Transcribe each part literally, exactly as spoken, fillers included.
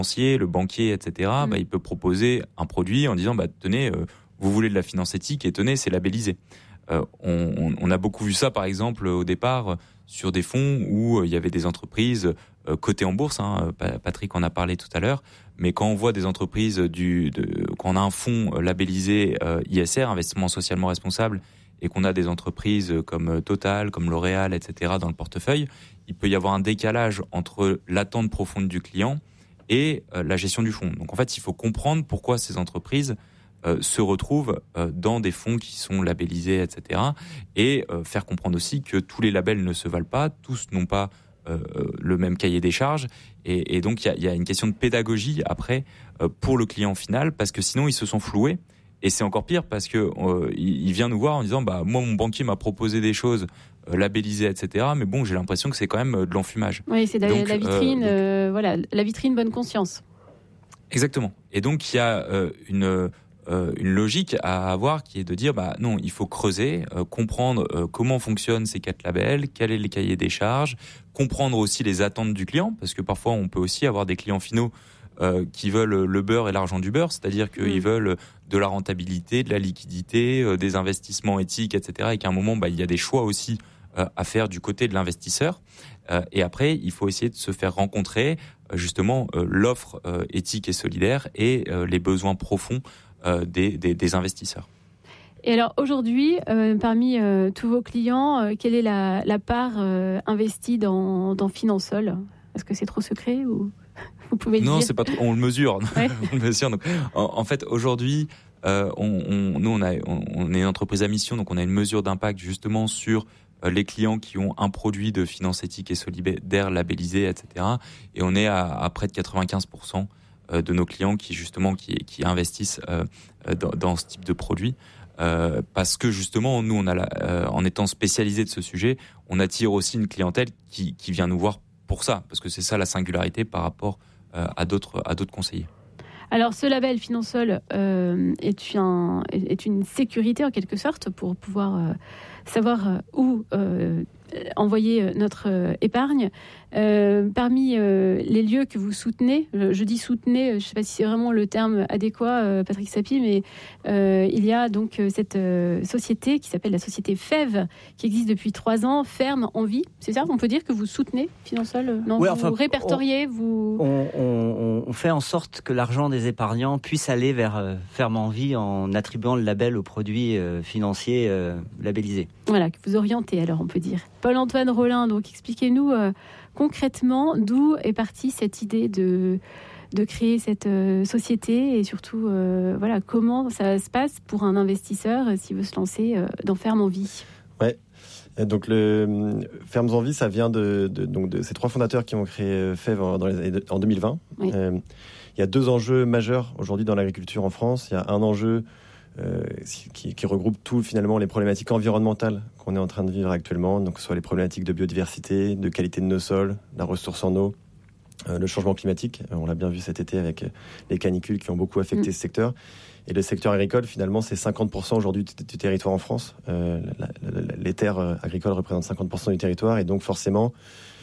financier, le banquier, et cetera, mmh. bah, il peut proposer un produit en disant bah, tenez, euh, vous voulez de la finance éthique et tenez, c'est labellisé. Euh, on, on a beaucoup vu ça, par exemple, au départ, sur des fonds où euh, il y avait des entreprises euh, cotées en bourse. Hein, Patrick en a parlé tout à l'heure. Mais quand on voit des entreprises, du, de, quand on a un fonds labellisé euh, I S R, investissement socialement responsable, et qu'on a des entreprises comme Total, comme L'Oréal, et cetera dans le portefeuille, il peut y avoir un décalage entre l'attente profonde du client et euh, la gestion du fonds. Donc en fait, il faut comprendre pourquoi ces entreprises Euh, se retrouvent euh, dans des fonds qui sont labellisés, et cetera. Et euh, faire comprendre aussi que tous les labels ne se valent pas, tous n'ont pas euh, le même cahier des charges. Et, et donc, il y, y a une question de pédagogie après euh, pour le client final, parce que sinon, ils se sont floués. Et c'est encore pire parce que euh, il vient nous voir en disant bah moi, mon banquier m'a proposé des choses euh, labellisées, et cetera. Mais bon, j'ai l'impression que c'est quand même euh, de l'enfumage. Oui, c'est donc, la vitrine, euh, donc... euh, voilà, la vitrine bonne conscience. Exactement. Et donc, il y a euh, une Euh, une logique à avoir qui est de dire bah non, il faut creuser, euh, comprendre euh, comment fonctionnent ces quatre labels, quel est le cahier des charges, comprendre aussi les attentes du client, parce que parfois on peut aussi avoir des clients finaux euh, qui veulent le beurre et l'argent du beurre, c'est-à-dire qu'ils mmh. veulent de la rentabilité, de la liquidité, euh, des investissements éthiques, et cetera. Et qu'à un moment, bah, il y a des choix aussi euh, à faire du côté de l'investisseur. Euh, et après, il faut essayer de se faire rencontrer euh, justement euh, l'offre euh, éthique et solidaire et euh, les besoins profonds Euh, des, des, des investisseurs. Et alors aujourd'hui, euh, parmi euh, tous vos clients, euh, quelle est la, la part euh, investie dans, dans Finansol ? Est-ce que c'est trop secret ou vous pouvez le non, dire ? C'est pas trop. On le mesure. Ouais. on le mesure. Donc, en, en fait, aujourd'hui, euh, on, on, nous, on, a, on, on est une entreprise à mission, donc on a une mesure d'impact justement sur euh, les clients qui ont un produit de finance éthique et solidaire labellisé, et cetera. Et on est à, à près de quatre-vingt-quinze pour cent de nos clients qui justement qui, qui investissent euh, dans, dans ce type de produit euh, parce que justement nous on a la, euh, en étant spécialisé de ce sujet, on attire aussi une clientèle qui, qui vient nous voir pour ça, parce que c'est ça la singularité par rapport euh, à d'autres à d'autres conseillers. Alors ce label Finansol euh, est, un, est une sécurité en quelque sorte pour pouvoir euh, savoir où euh, envoyer notre euh, épargne. Euh, parmi euh, les lieux que vous soutenez, je, je dis soutenez, je ne sais pas si c'est vraiment le terme adéquat, euh, Patrick Sapie, mais euh, il y a donc cette euh, société qui s'appelle la société F E V, qui existe depuis trois ans, Ferme en Vie. C'est ça, on peut dire que vous soutenez Finansol ? Non, oui, vous enfin, répertoriez, on, vous... On, on, on fait en sorte que l'argent des épargnants puisse aller vers euh, Ferme en Vie en attribuant le label aux produits euh, financiers euh, labellisés. Voilà, que vous orientez alors, on peut dire. Paul-Antoine Rolin, donc expliquez-nous euh, concrètement d'où est partie cette idée de, de créer cette euh, société et surtout euh, voilà, comment ça se passe pour un investisseur euh, s'il veut se lancer euh, dans Ferme en Vie. Ouais. Donc le Fermes en Vie, ça vient de, de, donc de ces trois fondateurs qui ont créé F E V en, dans les années de, en deux mille vingt. Oui. Euh, il y a deux enjeux majeurs aujourd'hui dans l'agriculture en France. Il y a un enjeu Euh, qui, qui regroupe tout finalement les problématiques environnementales qu'on est en train de vivre actuellement, donc que ce soit les problématiques de biodiversité, de qualité de nos sols, la ressource en eau, euh, le changement climatique. On l'a bien vu cet été avec les canicules qui ont beaucoup affecté mmh. ce secteur. Et le secteur agricole, finalement, c'est cinquante pour cent aujourd'hui du, du territoire en France. Euh, la, la, les terres agricoles représentent cinquante pour cent du territoire, et donc forcément,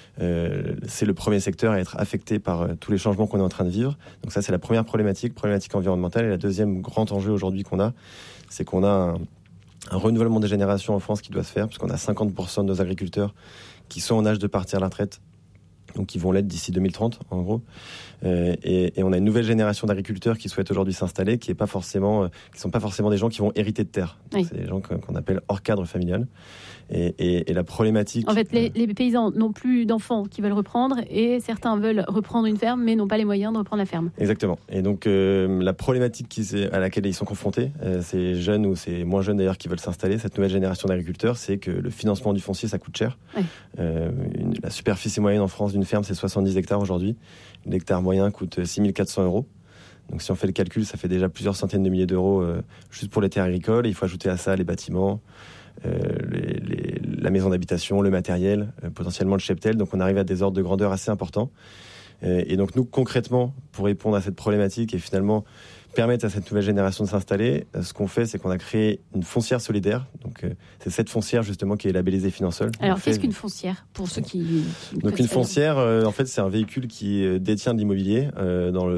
Euh, c'est le premier secteur à être affecté par euh, tous les changements qu'on est en train de vivre. Donc ça, c'est la première problématique, problématique environnementale. Et la deuxième grand enjeu aujourd'hui qu'on a, c'est qu'on a un, un renouvellement des générations en France qui doit se faire, puisqu'on a cinquante pour cent de nos agriculteurs qui sont en âge de partir à la retraite, donc qui vont l'être d'ici deux mille trente, en gros. Euh, et, et on a une nouvelle génération d'agriculteurs qui souhaitent aujourd'hui s'installer, qui est pas forcément, euh, qui sont pas forcément des gens qui vont hériter de terre. Oui. C'est des gens qu'on, qu'on appelle hors cadre familial. Et, et, et la problématique... En fait, les, les paysans n'ont plus d'enfants qui veulent reprendre, et certains veulent reprendre une ferme, mais n'ont pas les moyens de reprendre la ferme. Exactement. Et donc, euh, la problématique qui, à laquelle ils sont confrontés, euh, ces jeunes ou ces moins jeunes d'ailleurs qui veulent s'installer, cette nouvelle génération d'agriculteurs, c'est que le financement du foncier, ça coûte cher. Oui. Euh, une, la superficie moyenne en France d'une ferme, c'est soixante-dix hectares aujourd'hui. L'hectare moyen coûte six mille quatre cents euros. Donc si on fait le calcul, ça fait déjà plusieurs centaines de milliers d'euros euh, juste pour les terres agricoles. Et il faut ajouter à ça les bâtiments, euh, les, les, la maison d'habitation, le matériel, euh, potentiellement le cheptel. Donc on arrive à des ordres de grandeur assez importants. Euh, et donc nous, concrètement, pour répondre à cette problématique et finalement permettre à cette nouvelle génération de s'installer, ce qu'on fait, c'est qu'on a créé une foncière solidaire. Donc, euh, c'est cette foncière justement qui est labellisée Finansol. Alors, on qu'est-ce fait... qu'une foncière pour ceux qui, qui Donc, une foncière, euh, en fait, c'est un véhicule qui détient de l'immobilier euh, dans le